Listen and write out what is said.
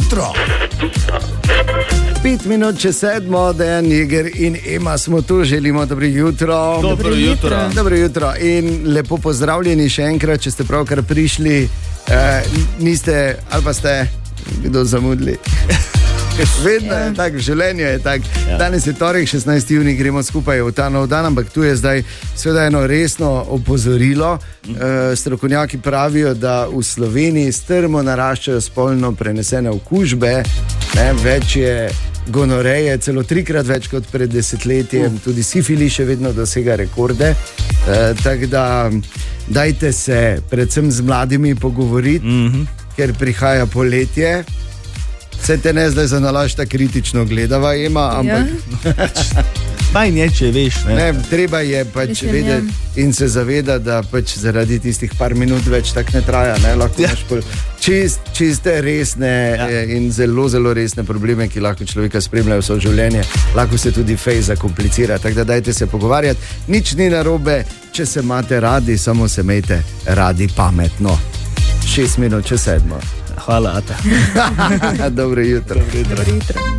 jutro. 5 minut čez 7, Dejan Jeger in Ema smo tu, želimo dobro jutro. Dobro jutro. Dobro jutro in lepo pozdravljeni še enkrat, če ste pravkar prišli, niste ali pa ste kdo zamudili. Vedno je tako, življenje je tako. Danes je torek, 16. junij, gremo skupaj v ta nov dan, ampak tu je zdaj seveda eno resno opozorilo. Strokovnjaki pravijo, da v Sloveniji strmo naraščajo spolno prenesene okužbe, več je gonoreje, celo 3-krat več kot pred desetletjem, tudi sifilis še vedno dosega rekorde. Tako da dajte se predvsem z mladimi pogovoriti, ker prihaja poletje. Vse te ne zdaj za nalaž tako kritično gledava, Ema, ampak... Fajn je, če veš. Ne, treba je pač vedeti in se zaveda, da pač zaradi tistih par minut več tako ne traja. Ne? Lahko imaš čiste resne in zelo, zelo resne probleme, ki lahko človeka spremljajo vso življenje. Lahko se tudi fejs zakomplicira, tako da dajte se pogovarjati. Nič ni narobe, če se imate radi, samo se imejte radi pametno. 6 minut čez 7. Hvala, Ata. Dobro jutro. Dobro jutro.